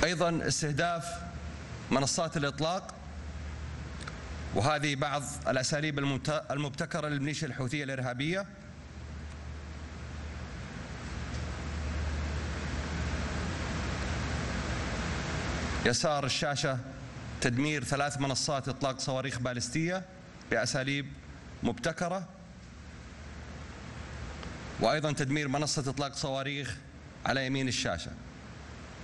أيضا استهداف منصات الإطلاق، وهذه بعض الأساليب المبتكرة للميليشيا الحوثية الإرهابية. يسار الشاشة تدمير 3 منصات إطلاق صواريخ باليستية بأساليب مبتكرة، وأيضا تدمير منصة إطلاق صواريخ على يمين الشاشة.